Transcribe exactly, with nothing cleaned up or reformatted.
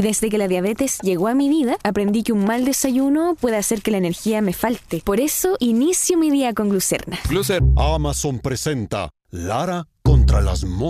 Desde que la diabetes llegó a mi vida, aprendí que un mal desayuno puede hacer que la energía me falte. Por eso, inicio mi día con Glucerna. Glucer. Amazon presenta Lara contra las moscas.